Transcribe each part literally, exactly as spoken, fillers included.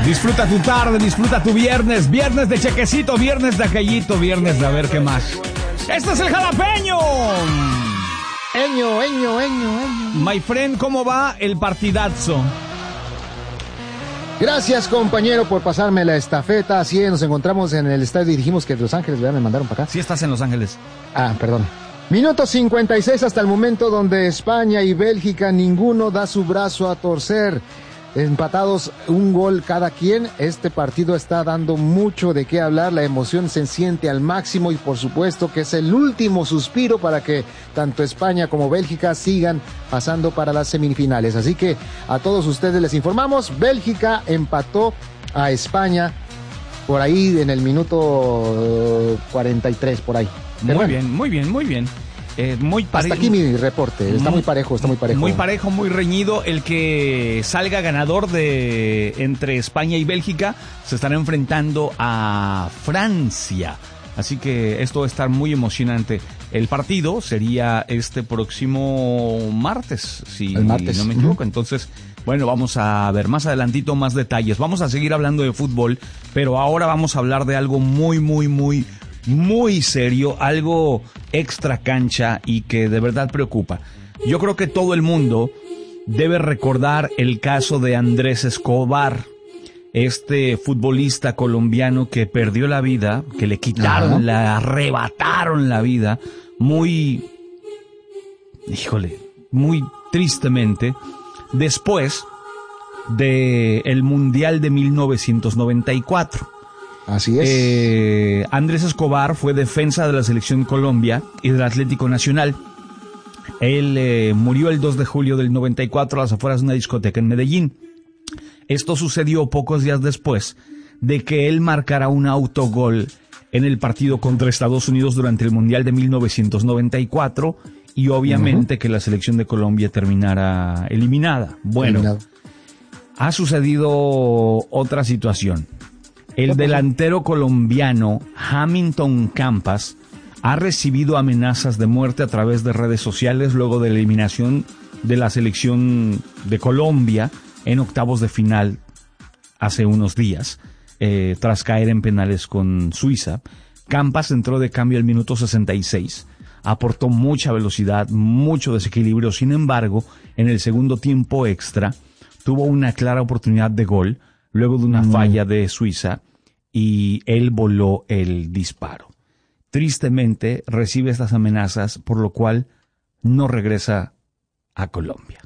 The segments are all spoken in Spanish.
Disfruta tu tarde, disfruta tu viernes, viernes de chequecito, viernes de aquellito, viernes de a ver qué más. ¡Este es el jalapeño! Eño, eño, eño, eño. My friend, ¿cómo va el partidazo? Gracias, compañero, por pasarme la estafeta. Así es, nos encontramos en el estadio y dijimos que de Los Ángeles, ¿verdad? Me mandaron para acá. Sí, estás en Los Ángeles. Ah, perdón. Minuto cincuenta y seis hasta el momento donde España y Bélgica ninguno da su brazo a torcer. Empatados un gol cada quien. Este partido está dando mucho de qué hablar. La emoción se siente al máximo y por supuesto que es el último suspiro para que tanto España como Bélgica sigan pasando para las semifinales. Así que a todos ustedes les informamos. Bélgica empató a España por ahí en el minuto cuarenta y tres, por ahí. Muy bueno. bien, muy bien, muy bien. Eh, muy pare... Hasta aquí mi reporte, está muy parejo, está muy parejo. Muy parejo, muy reñido. El que salga ganador de entre España y Bélgica se estará enfrentando a Francia. Así que esto va a estar muy emocionante. El partido sería este próximo martes, si El martes. no me equivoco. Entonces, bueno, vamos a ver más adelantito más detalles. Vamos a seguir hablando de fútbol, pero ahora vamos a hablar de algo muy, muy, muy... muy serio, algo extra cancha y que de verdad preocupa. Yo creo que todo el mundo debe recordar el caso de Andrés Escobar, este futbolista colombiano que perdió la vida, que le quitaron, uh-huh. le arrebataron la vida, muy, híjole, muy tristemente, después del Mundial de mil novecientos noventa y cuatro. Así es. Eh, Andrés Escobar fue defensa de la Selección Colombia y del Atlético Nacional. Él eh, murió el dos de julio del noventa y cuatro a las afueras de una discoteca en Medellín. Esto sucedió pocos días después de que él marcara un autogol en el partido contra Estados Unidos durante el Mundial de mil novecientos noventa y cuatro y obviamente uh-huh. que la Selección de Colombia terminara eliminada. Bueno, Eliminado. Ha sucedido otra situación. El delantero colombiano Hamilton Campas ha recibido amenazas de muerte a través de redes sociales luego de la eliminación de la selección de Colombia en octavos de final hace unos días, eh, tras caer en penales con Suiza. Campas entró de cambio al minuto sesenta y seis, aportó mucha velocidad, mucho desequilibrio. Sin embargo, en el segundo tiempo extra tuvo una clara oportunidad de gol luego de una mm. falla de Suiza, y él voló el disparo. Tristemente, recibe estas amenazas, por lo cual no regresa a Colombia.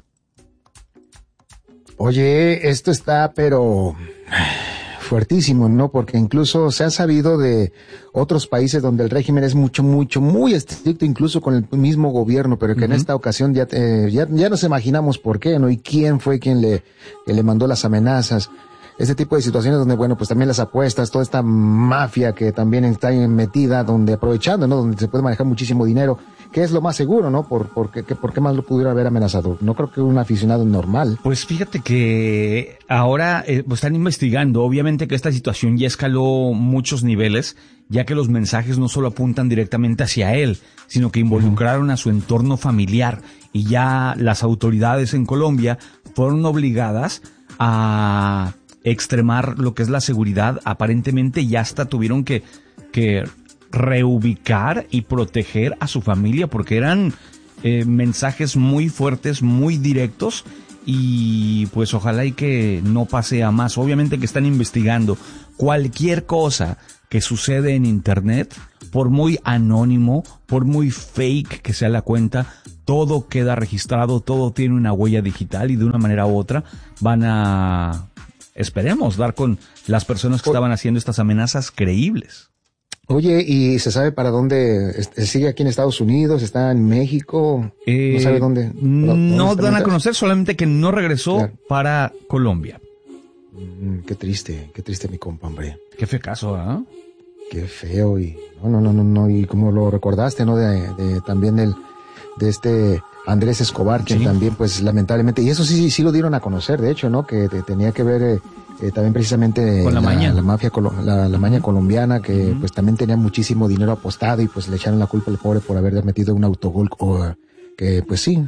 Oye, esto está, pero fuertísimo, ¿no? Porque incluso se ha sabido de otros países donde el régimen es mucho, mucho, muy estricto, incluso con el mismo gobierno, pero que uh-huh. en esta ocasión ya, eh, ya, ya nos imaginamos por qué, ¿no? Y quién fue quien le, que le mandó las amenazas. Este tipo de situaciones donde, bueno, pues también las apuestas, toda esta mafia que también está metida, donde aprovechando, ¿no? Donde se puede manejar muchísimo dinero, que es lo más seguro, ¿no? Por, por, qué, ¿Por qué más lo pudiera haber amenazado? No creo que un aficionado normal. Pues fíjate que ahora eh, pues están investigando. Obviamente que esta situación ya escaló muchos niveles, ya que los mensajes no solo apuntan directamente hacia él, sino que involucraron uh-huh. a su entorno familiar. Y ya las autoridades en Colombia fueron obligadas a extremar lo que es la seguridad. Aparentemente ya hasta tuvieron que, que reubicar y proteger a su familia porque eran eh, mensajes muy fuertes, muy directos y pues ojalá y que no pase a más. Obviamente que están investigando cualquier cosa que sucede en internet, por muy anónimo, por muy fake que sea la cuenta, todo queda registrado, todo tiene una huella digital y de una manera u otra van a... esperemos dar con las personas que estaban haciendo estas amenazas creíbles. Oye, ¿y se sabe para dónde? ¿Sigue aquí en Estados Unidos? ¿Está en México? Eh, ¿No sabe dónde? ¿dónde no dan a conocer, solamente que no regresó claro. para Colombia. Mm, qué triste, qué triste mi compa, hombre. Qué feo caso, ¿ah? ¿eh? Qué feo y no, no, no, no, no, y como lo recordaste, ¿no? De, de también el, de este Andrés Escobar, quien sí. también, pues, lamentablemente, y eso sí, sí lo dieron a conocer, de hecho, ¿no? Que de, tenía que ver eh, eh, también precisamente con la, la, maña. la mafia, la, la maña colombiana, que uh-huh. pues también tenía muchísimo dinero apostado y pues le echaron la culpa al pobre por haber metido un autogol, o, que pues sí,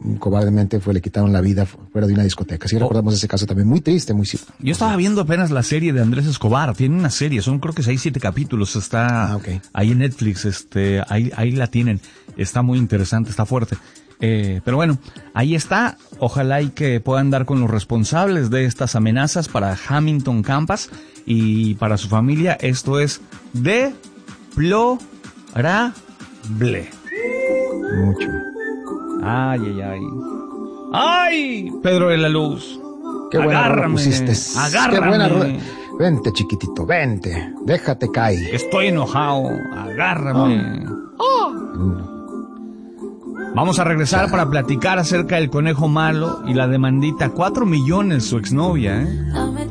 cobardemente fue, le quitaron la vida fuera de una discoteca. Sí, recordamos ese caso también, muy triste, muy... Yo estaba viendo apenas la serie de Andrés Escobar, tiene una serie, son creo que seis, siete capítulos, está ah, okay. ahí en Netflix, este, ahí, ahí la tienen, está muy interesante, está fuerte. Eh, pero bueno, ahí está, ojalá y que puedan dar con los responsables de estas amenazas para Hamilton Campas y para su familia. Esto es deplorable. Mucho. Ay, ay, ay. ¡Ay! Pedro de la Luz. Qué buena rueda pusiste. Agárrame. Qué buena rueda. Vente, chiquitito, vente. Déjate caer. Estoy enojado. Agárrame. Oh. Oh. Vamos a regresar para platicar acerca del conejo malo y la demandita. Cuatro millones su exnovia, ¿eh?